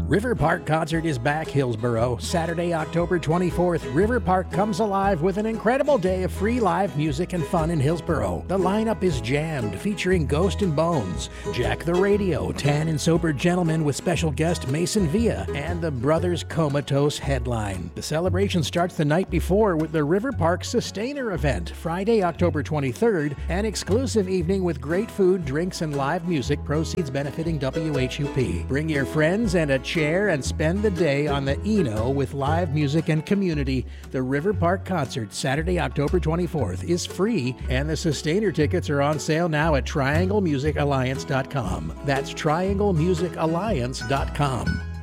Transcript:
River Park Concert is back, Hillsboro. Saturday, October 24th, River Park comes alive with an incredible day of free live music and fun in Hillsboro. The lineup is jammed, featuring Ghost and Bones, Jack the Radio, Tan and Sober Gentlemen with special guest Mason Villa, and the Brothers Comatose headline. The celebration starts the night before with the River Park Sustainer event, Friday, October 23rd, an exclusive evening with great food, drinks, and live music, proceeds benefiting WHUP. Bring your friends and a chair and spend the day on the Eno with live music and community. The River Park Concert, Saturday, October 24th, is free, and the Sustainer tickets are on sale now at TriangleMusicAlliance.com. That's TriangleMusicAlliance.com.